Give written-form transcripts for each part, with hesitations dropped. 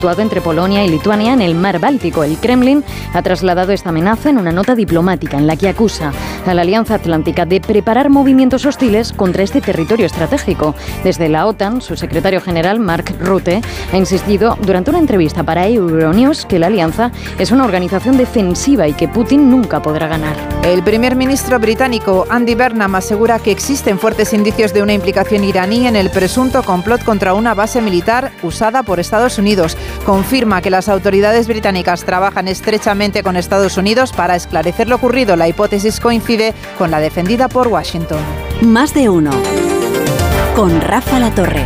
situado entre Polonia y Lituania en el mar Báltico. El Kremlin ha trasladado esta amenaza en una nota diplomática en la que acusa a la Alianza Atlántica de preparar movimientos hostiles contra este territorio estratégico. Desde la OTAN, su secretario general, Mark Rutte, ha insistido durante una entrevista para Euronews que la alianza es una organización defensiva y que Putin nunca podrá ganar. El primer ministro británico, Andy Burnham, asegura que existen fuertes indicios de una implicación iraní en el presunto complot contra una base militar usada por Estados Unidos. Confirma que las autoridades británicas trabajan estrechamente con Estados Unidos para esclarecer lo ocurrido. La hipótesis coincide con la defendida por Washington. Más de uno. Con Rafa Latorre.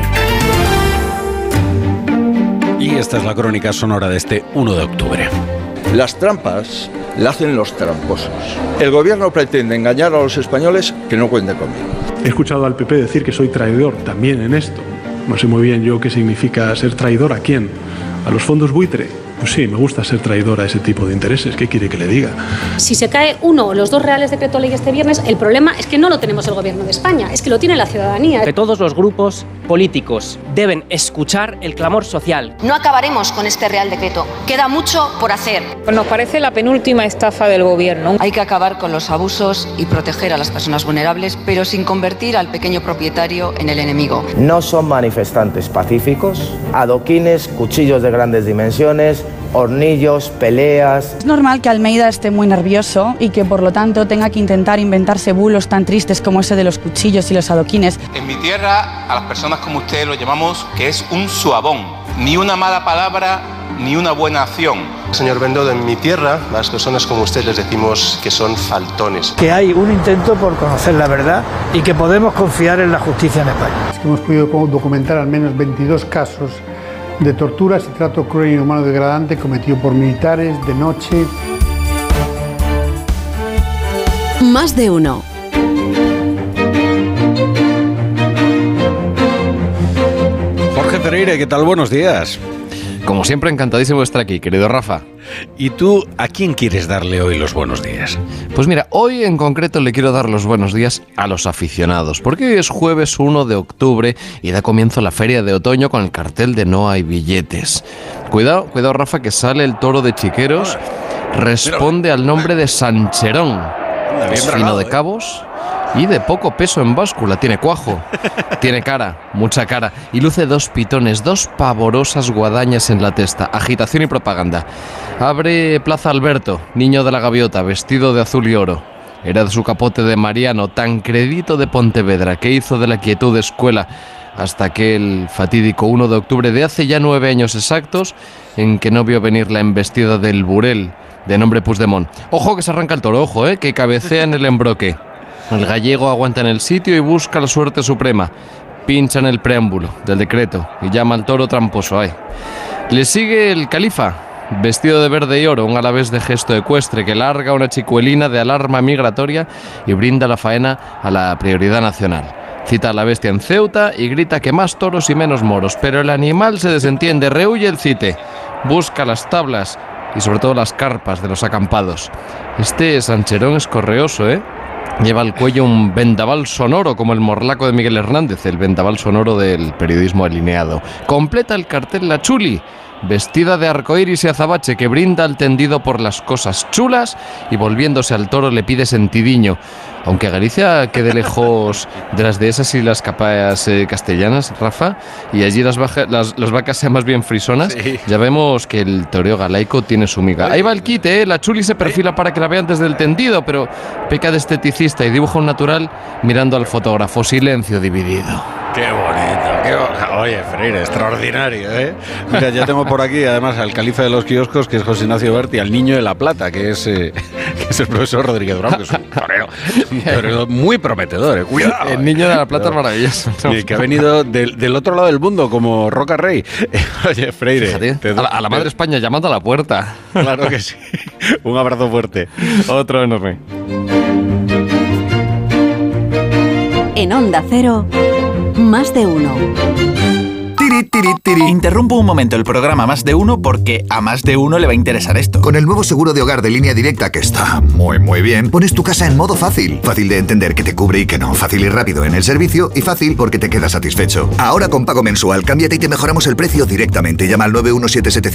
Y esta es la crónica sonora de este 1 de octubre. Las trampas la hacen los tramposos. El gobierno pretende engañar a los españoles, que no cuenten conmigo. He escuchado al PP decir que soy traidor también en esto. No sé muy bien yo qué significa ser traidor a quién. ¿A los fondos buitre? Pues sí, me gusta ser traidor a ese tipo de intereses. ¿Qué quiere que le diga? Si se cae uno o los dos reales decreto ley este viernes, el problema es que no lo tenemos el gobierno de España, es que lo tiene la ciudadanía. Que todos los grupos políticos deben escuchar el clamor social. No acabaremos con este real decreto. Queda mucho por hacer. Nos parece la penúltima estafa del gobierno. Hay que acabar con los abusos y proteger a las personas vulnerables, pero sin convertir al pequeño propietario en el enemigo. No son manifestantes pacíficos, adoquines, cuchillos de grandes dimensiones, hornillos, peleas. Es normal que Almeida esté muy nervioso y que por lo tanto tenga que intentar inventarse bulos tan tristes como ese de los cuchillos y los adoquines. En mi tierra, a las personas como usted lo llamamos que es un suabón. Ni una mala palabra, ni una buena acción. Señor Bendodo, en mi tierra, las personas como usted les decimos que son faltones. Que hay un intento por conocer la verdad y que podemos confiar en la justicia en España. Es que hemos podido documentar al menos 22 casos de torturas y trato cruel e inhumano degradante cometido por militares de noche. Más de uno. Jorge Pereira, ¿qué tal? Buenos días. Como siempre, encantadísimo de estar aquí, querido Rafa. ¿Y tú a quién quieres darle hoy los buenos días? Pues mira, hoy en concreto le quiero dar los buenos días a los aficionados, porque hoy es jueves 1 de octubre y da comienzo la feria de otoño con el cartel de No hay billetes. Cuidado, Rafa, que sale el toro de Chiqueros, responde al nombre de Sancherón. Es fino de cabos y de poco peso en báscula, tiene cuajo, tiene cara, mucha cara, y luce dos pitones, dos pavorosas guadañas en la testa, agitación y propaganda. Abre Plaza Alberto, niño de la gaviota, vestido de azul y oro. Era de su capote de Mariano, Tancredito de Pontevedra, que hizo de la quietud escuela hasta aquel fatídico 1 de octubre de hace ya 9 años exactos, en que no vio venir la embestida del Burel, de nombre Puigdemont. Ojo que se arranca el toro, ojo, que cabecea en el embroque. El gallego aguanta en el sitio y busca la suerte suprema. Pincha en el preámbulo del decreto y llama al toro tramposo. ¡Ay! Le sigue el califa, vestido de verde y oro, un alavés de gesto ecuestre que larga una chicuelina de alarma migratoria y brinda la faena a la prioridad nacional. Cita a la bestia en Ceuta y grita que más toros y menos moros, pero el animal se desentiende, rehuye el cite, busca las tablas y sobre todo las carpas de los acampados. Este Sancherón es correoso, Lleva al cuello un vendaval sonoro como el morlaco de Miguel Hernández, el vendaval sonoro del periodismo alineado. Completa el cartel la Chuli, vestida de arcoíris y azabache, que brinda al tendido por las cosas chulas y volviéndose al toro le pide sentidiño. Aunque Galicia quede lejos de las dehesas y las capas castellanas, Rafa, y allí las vacas sean más bien frisonas, sí. Ya vemos que el toreo galaico tiene su miga. Ahí va el quite, la Chuli se perfila para que la vean desde el tendido, pero peca de esteticista y dibuja un natural mirando al fotógrafo. Silencio dividido. ¡Qué bonito! Oye, Freire, extraordinario, Mira, ya tengo por aquí, además, al califa de los kioscos, que es José Ignacio Berti, al niño de La Plata, que es el profesor Rodríguez Durán, que es un torero muy prometedor, cuidado. El niño de La Plata es maravilloso. Y que ha venido del otro lado del mundo, como Roca Rey. Oye, Freire. Fíjate, a la madre España llamando a la puerta. Claro que sí. Un abrazo fuerte. Otro enorme. En Onda Cero, Más de uno. Interrumpo un momento el programa Más de Uno porque a más de uno le va a interesar esto. Con el nuevo seguro de hogar de Línea Directa, que está muy bien, pones tu casa en modo fácil. Fácil de entender qué te cubre y qué no. Fácil y rápido en el servicio y fácil porque te quedas satisfecho. Ahora con pago mensual, cámbiate y te mejoramos el precio directamente. Llama al 91775